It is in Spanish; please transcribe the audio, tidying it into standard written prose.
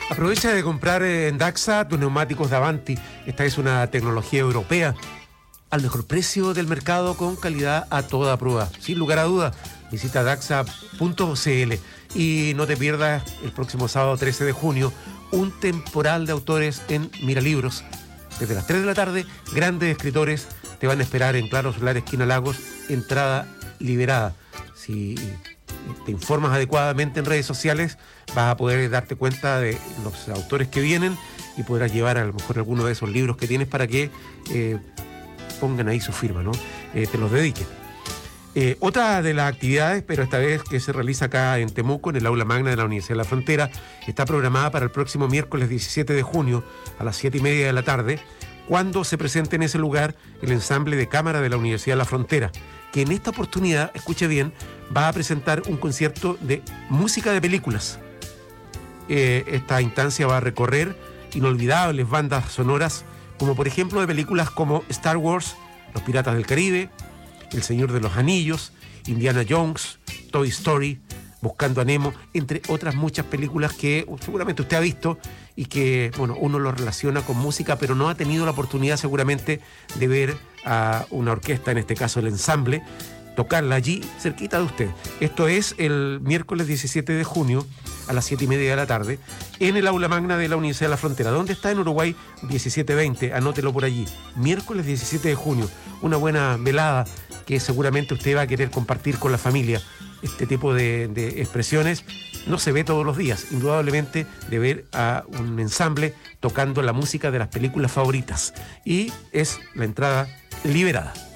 Aprovecha de comprar en Daxa tus neumáticos de Avanti. Esta es una tecnología europea al mejor precio del mercado, con calidad a toda prueba. Sin lugar a dudas, visita daxa.cl y no te pierdas el próximo sábado 13 de junio un temporal de autores en Miralibros. Desde las 3 de la tarde, grandes escritores te van a esperar en Claro Solar, esquina Lagos, entrada liberada. Si te informas adecuadamente en redes sociales, vas a poder darte cuenta de los autores que vienen y podrás llevar a lo mejor alguno de esos libros que tienes para que pongan ahí su firma, ¿no? Te los dediquen. Otra de las actividades, pero esta vez que se realiza acá en Temuco, en el aula magna de la Universidad de la Frontera, está programada para el próximo miércoles 17 de junio a las 7:30 de la tarde, cuando se presente en ese lugar el ensamble de cámara de la Universidad de la Frontera, que en esta oportunidad, escuche bien, va a presentar un concierto de música de películas. Esta instancia va a recorrer inolvidables bandas sonoras, como por ejemplo de películas como Star Wars, Los Piratas del Caribe, El Señor de los Anillos, Indiana Jones, Toy Story, Buscando a Nemo, entre otras muchas películas que seguramente usted ha visto y que, bueno, uno lo relaciona con música, pero no ha tenido la oportunidad seguramente de ver a una orquesta, en este caso el ensamble, tocarla allí cerquita de usted. Esto es el miércoles 17 de junio a las 7:30 de la tarde en el aula magna de la Universidad de la Frontera. ¿Dónde está? En Uruguay 1720, anótelo por allí. Miércoles 17 de junio, una buena velada que seguramente usted va a querer compartir con la familia. Este tipo de expresiones no se ve todos los días, indudablemente, de ver a un ensamble tocando la música de las películas favoritas. Y es la entrada liberada.